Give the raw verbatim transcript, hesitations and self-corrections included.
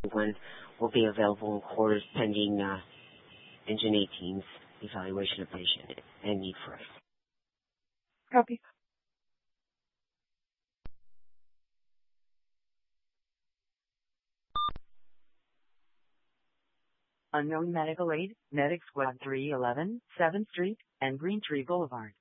One will be available in quarters pending uh, Engine eighteen's evaluation of patient and need for us. Copy. Unknown medical aid, Medic Squad three eleven, seventh Street and Green Tree Boulevard.